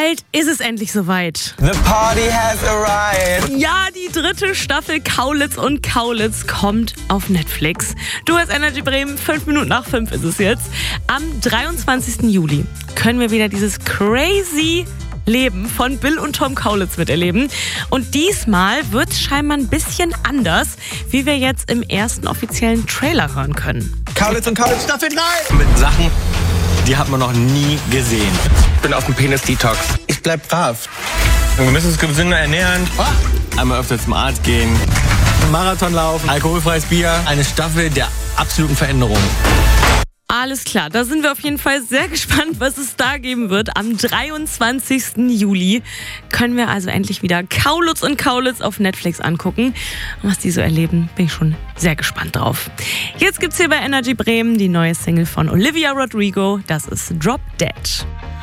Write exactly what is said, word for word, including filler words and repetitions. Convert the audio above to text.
bald ist es endlich soweit. The party has arrived. Ja, die dritte Staffel Kaulitz und Kaulitz kommt auf Netflix. Du hast Energy Bremen, fünf Minuten nach fünf ist es jetzt. Am dreiundzwanzigsten Juli können wir wieder dieses crazy Leben von Bill und Tom Kaulitz miterleben. Und diesmal wird es scheinbar ein bisschen anders, wie wir jetzt im ersten offiziellen Trailer hören können. Kaulitz und Kaulitz Staffel drei. Mit Sachen, die hat man noch nie gesehen. Ich bin auf dem Penis-Detox. Ich bleib brav. Wir müssen uns gesünder ernähren. Einmal öfter zum Arzt gehen. Marathon laufen. Alkoholfreies Bier. Eine Staffel der absoluten Veränderung. Alles klar, da sind wir auf jeden Fall sehr gespannt, was es da geben wird. Am dreiundzwanzigsten Juli können wir also endlich wieder Kaulitz und Kaulitz auf Netflix angucken. Und was die so erleben, bin ich schon sehr gespannt drauf. Jetzt gibt's hier bei Energy Bremen die neue Single von Olivia Rodrigo. Das ist Drop Dead.